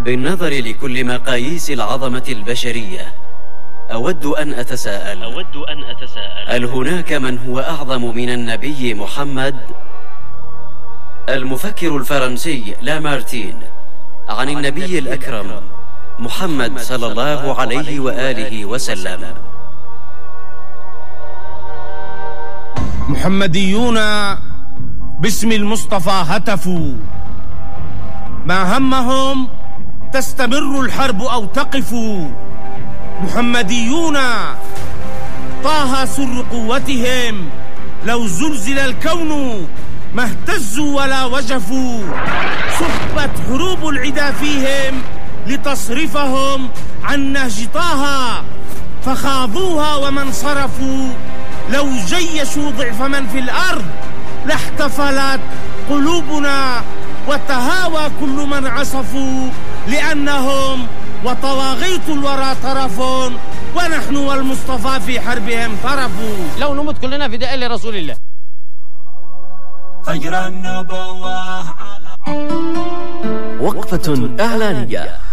بالنظر لكل مقاييس العظمة البشرية أود أن أتساءل هل هناك من هو أعظم من النبي محمد؟ المفكر الفرنسي لامارتين عن النبي الأكرم محمد صلى الله عليه وآله وسلم: محمديون باسم المصطفى هتفوا، ما همهم تستمر الحرب أو تقف. محمديون طه سر قوتهم، لو زلزل الكون ما اهتزوا ولا وجفوا. صبت حروب العدا فيهم لتصرفهم عن نهج طه، فخاضوها وما انصرفوا. لو جيشوا ضعف من في الأرض لاحتفلت قلوبنا، وتهاوى كل من عصفوا. لأنهم وطواغيت الورى طرف، ونحن والمصطفى في حربهم طرف. لو نمت كلنا فداء لرسول الله. فجر النبوة وقفة إعلانية.